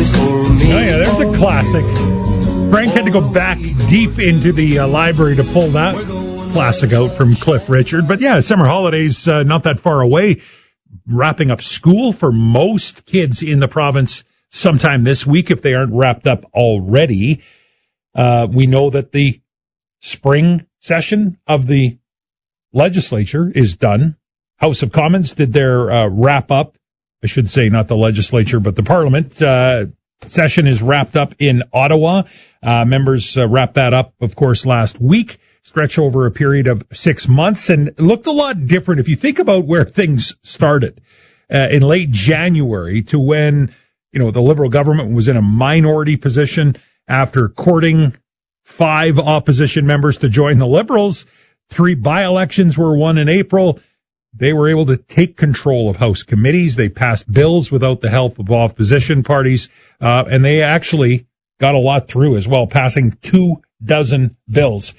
Oh, yeah, there's a classic. Frank had to go back deep into the library to pull that classic out from Cliff Richard. But yeah, summer holidays not that far away. Wrapping up school for most kids in the province sometime this week if they aren't wrapped up already. We know that the spring session of the legislature is done. House of Commons did their wrap up. I should say not the legislature, but the Parliament session is wrapped up in Ottawa. Members wrapped that up, of course, last week, stretch over a period of 6 months, and it looked a lot different if you think about where things started in late January to when, the Liberal government was in a minority position after courting 5 opposition members to join the Liberals. 3 by-elections were won in April. They were able to take control of House committees. They passed bills without the help of opposition parties, and they actually got a lot through as well, passing 24 bills